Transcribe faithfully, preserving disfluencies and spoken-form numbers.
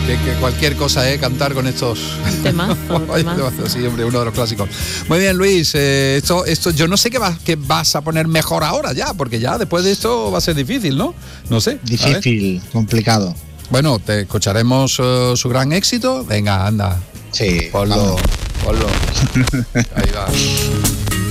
que, que cualquier cosa, ¿eh? Cantar con estos temazo, temazo. Sí, hombre, uno de los clásicos. Muy bien, Luis, eh, esto, esto, yo no sé qué, va, qué vas a poner mejor ahora ya, porque ya después de esto va a ser difícil, ¿no? No sé. Difícil, complicado. Bueno, te escucharemos uh, su gran éxito. Venga, anda. Sí. Ponlo, ponlo. Ahí va.